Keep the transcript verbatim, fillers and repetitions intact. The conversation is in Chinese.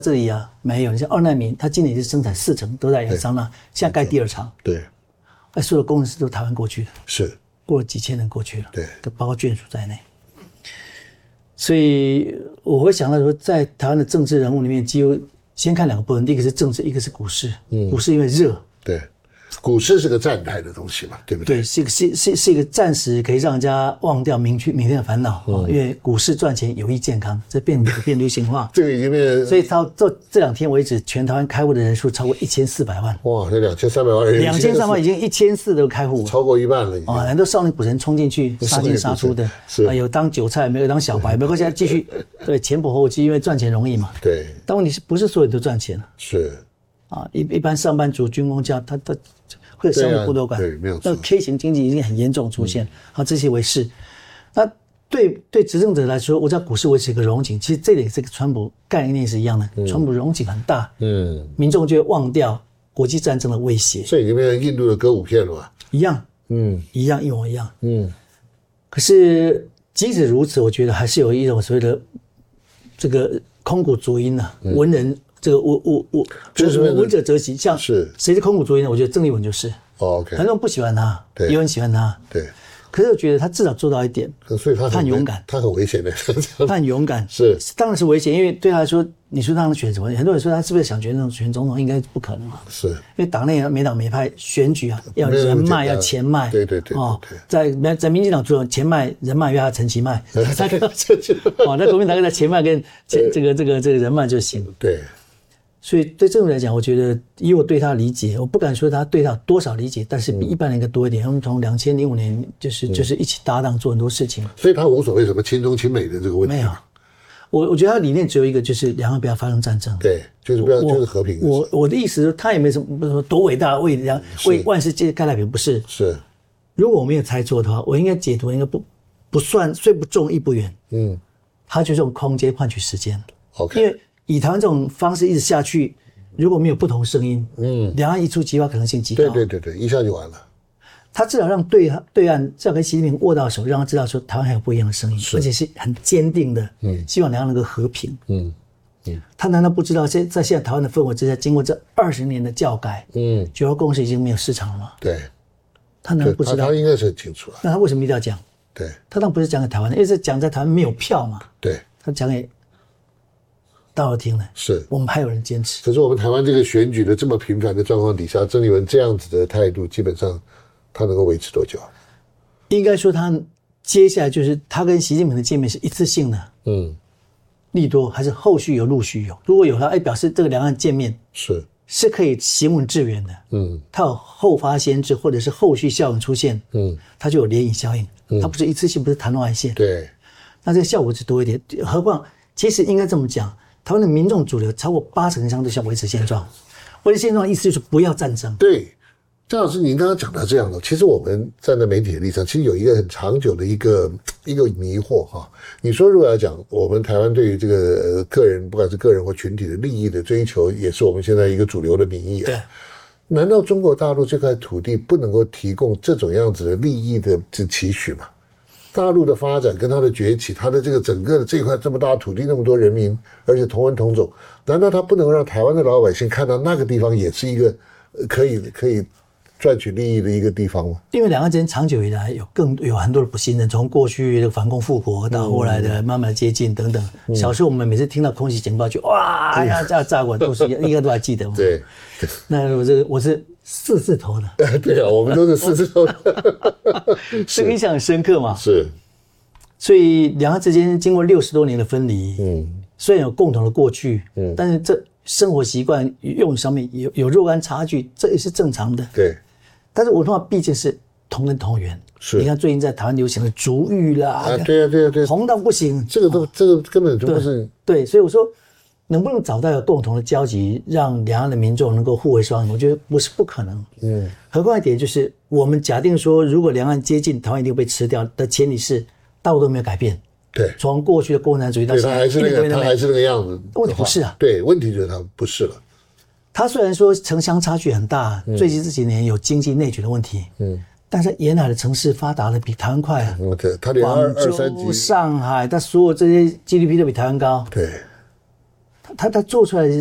这里啊没有，你像二奈米，它今年是生产四成都在亚利桑那，现在盖第二厂。 对， 那所有的工程师都台湾过去的， 是过了几千人过去了， 对， 都包括眷属在内。所以我会想到说，在台湾的政治人物里面，几乎先看两个部分，第一个是政治，一个是股市。嗯，股市因为热， 对。股市是个站台的东西嘛，对不对？ 对，是一个是是是一个暂时可以让人家忘掉明天明天的烦恼、嗯哦、因为股市赚钱有益健康，这变变流行化。 这个已经变， 所以到到这两天为止，全台湾开户的人数超过一千四百万。 哇，这两千三百万人， 两千三百万已经一千四都开户， 超过一半了已经。 哦，很多少年股神冲进去，杀进杀出的， 是、 啊、有当韭菜，没有当小白，没有现在继续对前仆后继，因为赚钱容易嘛。 对， 但问题是不是所有人都赚钱？ 是啊，一一般上班族、军工家，他他。会有生活孤独感， 对，没有错。 那 K 型经济已经很严重出现，好、嗯，这些为是。那对对执政者来说，我知道股市维持一个荣景，其实这里这个川普概念是一样的，嗯、川普荣景很大，嗯，民众就会忘掉国际战争的威胁。 所以你们印度的歌舞片了吧？ 一样，嗯，一样一模一样，嗯。可是即使如此，我觉得还是有一种所谓的这个空谷足音啊，嗯、文人。这个我我我就是文者择其像是谁是空谷足音呢？我觉得郑丽文就是。 哦 OK， 很多人不喜欢他，对，有人喜欢他， 对。 可是我觉得他至少做到一点， 所以他很他很勇敢， 他很危险的， 他很勇敢， 是当然是危险，因为对他来说，你说让他选什么？很多人说他是不是想选那种选总统，应该不可能嘛， 是因为党内每党每派选举啊，要人脉要钱脉， 对对对哦，在在民进党做钱脉人脉，要他陈其迈，哦，那国民党在钱脉跟这个这个这个人脉就行， 对。 所以对政府来讲，我觉得以我对他理解，我不敢说他对他有多少理解，但是比一般人应该多一点。他们从两千零五年就是就是一起搭档做很多事情， 所以他无所谓什么亲中亲美的这个问题。 没有，我我觉得他理念只有一个，就是两岸不要发生战争。 对，就是不要就是和平。 我我的意思是，他也没什么不是说多伟大，为两为万世界开太平，不是。 是， 如果我没有猜错的话，我应该解读应该不不算虽不重亦不远。嗯，他就是用空间换取时间。 OK， 因为以台湾这种方式一直下去，如果没有不同声音，嗯，两岸一触即发可能性极高。 对对对对，一下就完了。 他至少让对对岸至少跟习近平握到手，让他知道说台湾还有不一样的声音，而且是很坚定的，嗯，希望两岸能够和平。嗯嗯，他难道不知道现在现在台湾的氛围之下，经过这二十年的教改，嗯，九二共识已经没有市场了吗？ 对， 他难道不知道？ 他应该是很清楚啊。 那他为什么一定要讲？ 对， 他当然不是讲给台湾的，因为是讲在台湾没有票嘛。 对， 他讲给大陆听了， 是我们还有人坚持。 可是我们台湾这个选举的这么频繁的状况底下，郑丽文这样子的态度，基本上他能够维持多久？ 应该说他接下来就是他跟习近平的见面是一次性的，嗯，利多还是后续有陆续有？如果有他，哎，表示这个两岸见面是是可以行稳致远的，嗯，他有后发先至或者是后续效应出现，嗯，他就有涟漪效应，嗯，他不是一次性，不是昙花一现， 对， 那这个效果是多一点。何况其实应该这么讲。台湾的民众主流超过八成以上都想维持现状，维持现状的意思就是不要战争。 对，郑老师，您刚刚讲到这样的，其实我们站在媒体的立场，其实有一个很长久的一个一个迷惑哈。你说如果要讲我们台湾对于这个个人，不管是个人或群体的利益的追求，也是我们现在一个主流的民意啊。 对。 难道中国大陆这块土地不能够提供这种样子的利益的这期许吗？大陆的发展跟它的崛起，它的这个整个的这块这么大的土地，那么多人民，而且同文同种，难道它不能让台湾的老百姓看到那个地方也是一个可以可以赚取利益的一个地方吗？因为两岸之间长久以来有更有很多的不信任，从过去的反共复国到后来的慢慢的接近等等。嗯、小时候我们每次听到空袭警报就哇，哎呀，炸炸过都是应该都还记得嘛。 对， 那我这个我是四字头的。 对啊，我们都是四字头的。 这个印象很深刻嘛。 是。 所以两岸之间经过六十多年的分离，嗯，虽然有共同的过去，嗯，但是这生活习惯用语上面有有若干差距，这也是正常的。 对。但是文化毕竟是同根同源。是。你看最近在台湾流行的族语啦， 啊，对啊，对啊，对啊， 红到不行。 这个都、哦、这个根本就不是。 对，所以我说，能不能找到一个共同的交集，让两岸的民众能够互为双赢？我觉得不是不可能。嗯。何况一点就是，我们假定说，如果两岸接近，台湾一定被吃掉的前提是。大陆都没有改变，对，从过去的共产主义到现在， 他还是那个，他还是那个样子。 问题不是啊， 对，问题就是他不是了。 他虽然说城乡差距很大，嗯、最近这几年有经济内卷的问题，嗯，但是沿海的城市发达的比台湾快啊。 嗯，对，他连二二三级， 上海，他所有这些 G D P 都比台湾高。 对， 他他做出来